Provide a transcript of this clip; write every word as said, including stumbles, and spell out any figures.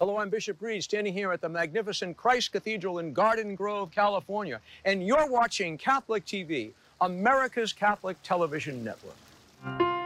Hello, I'm Bishop Reed, standing here at the magnificent Christ Cathedral in Garden Grove, California. And you're watching Catholic T V, America's Catholic television network.